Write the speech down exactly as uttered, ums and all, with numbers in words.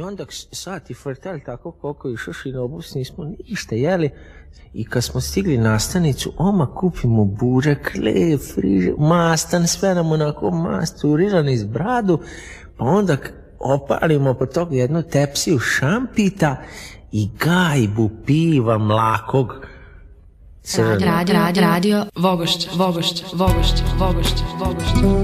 onda sati frtali tako koliko išoš i na obus nismo ništa jeli. I kad smo stigli na stanicu, oma kupimo burek, hleb, friž, mastan, sve nam onako masturirani iz bradu, pa onda opalimo po toga jednu tepsiju šampita i gajbu piva mlakog. Radio, radio, radio, Vogošće, Vogošće, Vogošće, Vogošće, Vogošće.